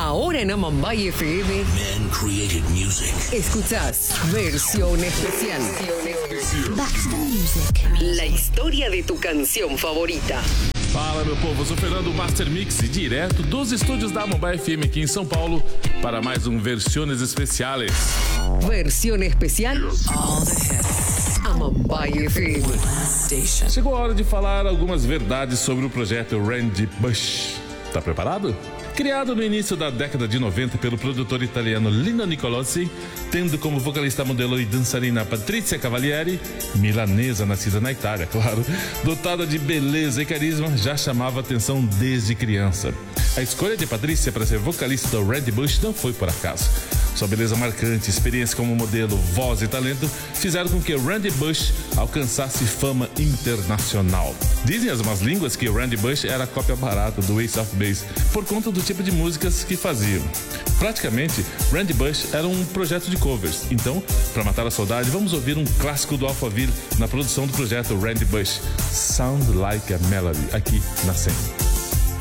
Ahora en Amambay FM. Men created music. Escuchás Versión Especial. Back to the music. La historia de tu canción favorita. Fala, meu povo, eu sou Fernando Master Mix, direto dos estúdios da Amambay FM aqui em São Paulo para mais um Versiones Especiales. Versión Especial. All the hits. Amambay FM. Station. Chegou a hora de falar algumas verdades sobre o projeto Randy Bush. Tá preparado? Criado no início da década de 90 pelo produtor italiano Lino Nicolosi, tendo como vocalista, modelo e dançarina Patrizia Cavalieri, milanesa nascida na Itália, claro, dotada de beleza e carisma, já chamava atenção desde criança. A escolha de Patrizia para ser vocalista do Randy Bush não foi por acaso. Sua beleza marcante, experiência como modelo, voz e talento fizeram com que Randy Bush alcançasse fama internacional. Dizem as más línguas que Randy Bush era a cópia barata do Ace of Base por conta do tipo de músicas que faziam. Praticamente, Randy Bush era um projeto de covers. Então, para matar a saudade, vamos ouvir um clássico do Alphaville na produção do projeto Randy Bush, Sound Like a Melody, aqui na 100.